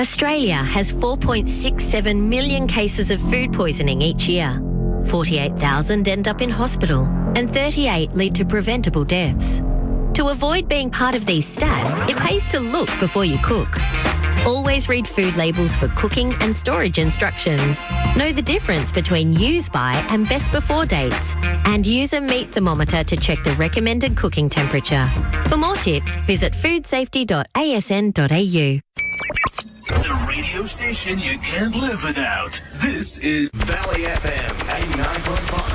Australia has 4.67 million cases of food poisoning each year. 48,000 end up in hospital and 38 lead to preventable deaths. To avoid being part of these stats, it pays to look before you cook. Always read food labels for cooking and storage instructions. Know the difference between use by and best before dates. And use a meat thermometer to check the recommended cooking temperature. For more tips, visit foodsafety.asn.au. The radio station you can't live without. This is Valley FM 89.5.